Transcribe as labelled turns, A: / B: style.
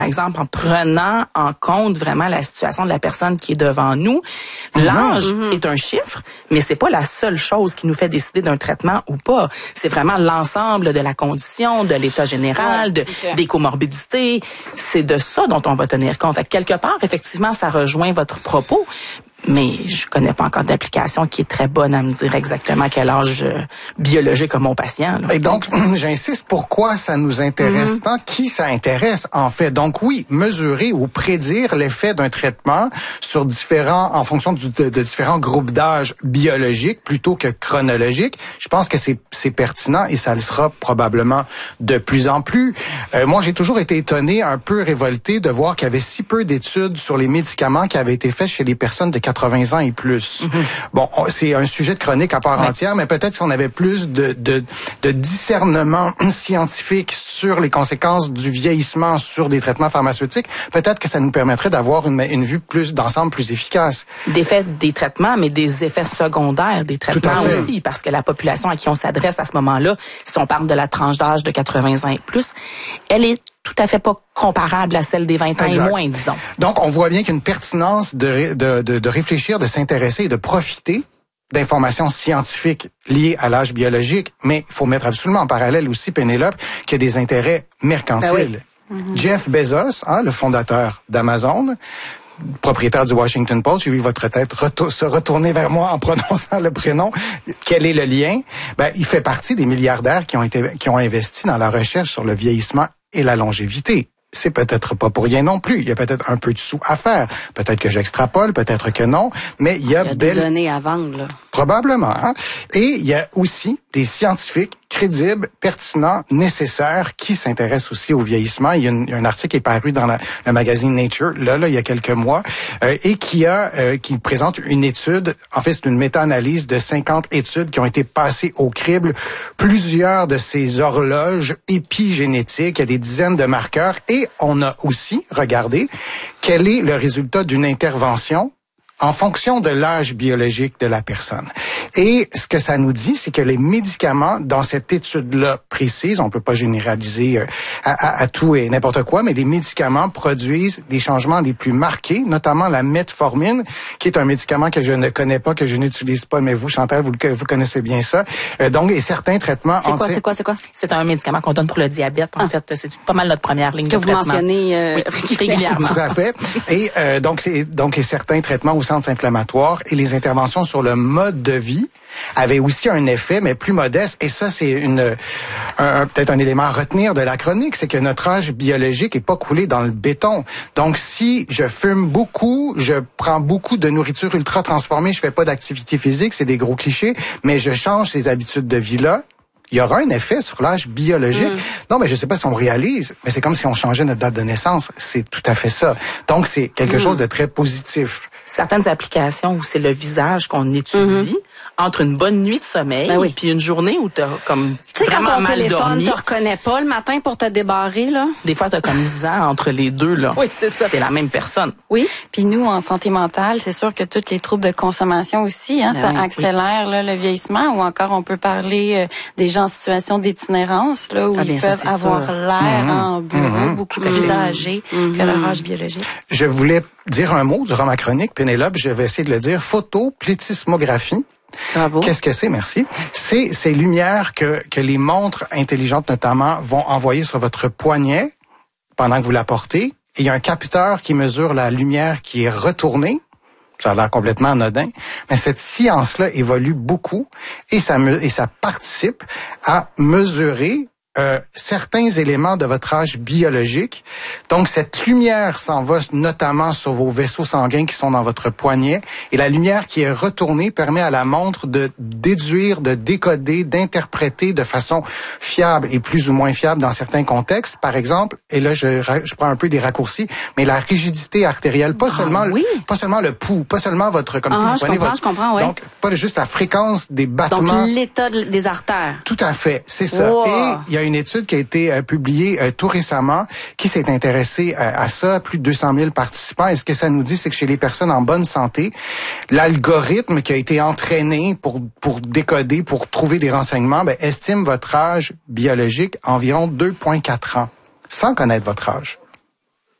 A: Par exemple, en prenant en compte vraiment la situation de la personne qui est devant nous, l'âge est un chiffre, mais c'est pas la seule chose qui nous fait décider d'un traitement ou pas. C'est vraiment l'ensemble de la condition, de l'état général, des comorbidités. C'est de ça dont on va tenir compte. Fait que quelque part, effectivement, ça rejoint votre propos. Mais je connais pas encore d'application qui est très bonne à me dire exactement quel âge biologique a mon patient. Là.
B: Et donc, j'insiste, pourquoi ça nous intéresse tant? Qui ça intéresse, en fait? Donc, oui, mesurer ou prédire l'effet d'un traitement sur en fonction de différents groupes d'âge biologiques plutôt que chronologiques. Je pense que c'est pertinent et ça le sera probablement de plus en plus. Moi, j'ai toujours été étonné, un peu révolté de voir qu'il y avait si peu d'études sur les médicaments qui avaient été faits chez les personnes de 80 ans et plus. Bon, c'est un sujet de chronique à part entière, mais peut-être si on avait plus de discernement scientifique sur les conséquences du vieillissement sur des traitements pharmaceutiques, peut-être que ça nous permettrait d'avoir une vue plus d'ensemble plus efficace.
A: D'effets des traitements, mais des effets secondaires des traitements aussi, parce que la population à qui on s'adresse à ce moment-là, si on parle de la tranche d'âge de 80 ans et plus, elle est tout à fait pas comparable à celle des 20 ans et moins, disons.
B: Donc, on voit bien qu'il y a une pertinence de réfléchir, de s'intéresser et de profiter d'informations scientifiques liées à l'âge biologique, mais il faut mettre absolument en parallèle aussi, Pénélope, qu'il y a des intérêts mercantiles. Jeff Bezos, le fondateur d'Amazon, propriétaire du Washington Post, j'ai vu votre tête se retourner vers moi en prononçant le prénom. Quel est le lien? Il fait partie des milliardaires qui ont investi dans la recherche sur le vieillissement et la longévité. C'est peut-être pas pour rien non plus. Il y a peut-être un peu de sous à faire. Peut-être que j'extrapole, peut-être que non. Mais il y a
C: des données à vendre, là.
B: Probablement. Hein? Et il y a aussi des scientifiques crédibles, pertinents, nécessaires, qui s'intéressent aussi au vieillissement. Il y a un article qui est paru dans le magazine Nature, là, il y a quelques mois, et qui présente une étude, en fait, c'est une méta-analyse de 50 études qui ont été passées au crible. Plusieurs de ces horloges épigénétiques, il y a des dizaines de marqueurs, et on a aussi regardé quel est le résultat d'une intervention en fonction de l'âge biologique de la personne. Et ce que ça nous dit, c'est que les médicaments, dans cette étude-là précise, on peut pas généraliser à tout et n'importe quoi, mais les médicaments produisent des changements les plus marqués, notamment la metformine, qui est un médicament que je ne connais pas, que je n'utilise pas, mais vous, Chantal, vous connaissez bien ça. Donc, et certains traitements...
C: C'est quoi?
A: C'est un médicament qu'on donne pour le diabète, en fait. C'est pas mal notre première ligne de traitement.
C: Que vous mentionnez
A: régulièrement.
B: Tout à fait. Et donc, certains traitements au centre inflammatoire et les interventions sur le mode de vie avaient aussi un effet, mais plus modeste. Et ça, c'est peut-être un élément à retenir de la chronique, c'est que notre âge biologique est pas coulé dans le béton. Donc, si je fume beaucoup, je prends beaucoup de nourriture ultra transformée, je fais pas d'activité physique, c'est des gros clichés, mais je change ces habitudes de vie-là, il y aura un effet sur l'âge biologique. Non, mais je sais pas si on réalise, mais c'est comme si on changeait notre date de naissance. C'est tout à fait ça. Donc, c'est quelque chose de très positif.
A: Certaines applications où c'est le visage qu'on étudie, entre une bonne nuit de sommeil puis une journée où t'as comme vraiment mal dormi.
C: Tu sais, quand ton téléphone te reconnaît pas le matin pour te débarrer, là.
A: Des fois, t'as comme 10 ans entre les deux, là.
C: Oui, c'est ça.
A: T'es la même personne.
D: Oui, puis nous, en santé mentale, c'est sûr que tous les troubles de consommation aussi, ça accélère là, le vieillissement, ou encore on peut parler des gens en situation d'itinérance, là, où ils peuvent avoir l'air en bureau beaucoup plus âgés que leur âge biologique.
B: Je voulais dire un mot durant ma chronique, Pénélope, je vais essayer de le dire, photoplétismographie.
C: Bravo.
B: Qu'est-ce que c'est? Merci. C'est ces lumières que les montres intelligentes notamment vont envoyer sur votre poignet pendant que vous la portez. Et il y a un capteur qui mesure la lumière qui est retournée. Ça a l'air complètement anodin, mais cette science-là évolue beaucoup et ça participe à mesurer certains éléments de votre âge biologique. Donc, cette lumière s'en va notamment sur vos vaisseaux sanguins qui sont dans votre poignet. Et la lumière qui est retournée permet à la montre de déduire, de décoder, d'interpréter de façon fiable et plus ou moins fiable dans certains contextes. Par exemple, et là, je prends un peu des raccourcis, mais la rigidité artérielle, pas seulement le pouls, pas seulement votre, comme si vous prenez votre...
C: Je comprends, oui.
B: Donc, pas juste la fréquence des battements.
C: Donc, l'état des artères.
B: Tout à fait, c'est ça.
C: Wow.
B: Et il y a une étude qui a été publiée tout récemment qui s'est intéressée à ça, plus de 200 000 participants. Et ce que ça nous dit, c'est que chez les personnes en bonne santé, l'algorithme qui a été entraîné pour décoder, pour trouver des renseignements, estime votre âge biologique environ 2,4 ans, sans connaître votre âge.